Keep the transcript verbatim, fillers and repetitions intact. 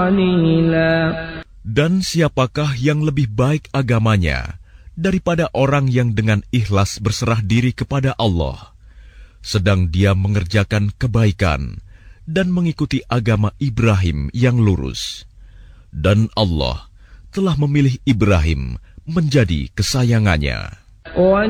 قليلا. Dan siapakah yang lebih baik agamanya daripada orang yang dengan ikhlas berserah diri kepada Allah, sedang dia mengerjakan kebaikan dan mengikuti agama Ibrahim yang lurus. Dan Allah telah memilih Ibrahim menjadi kesayangannya.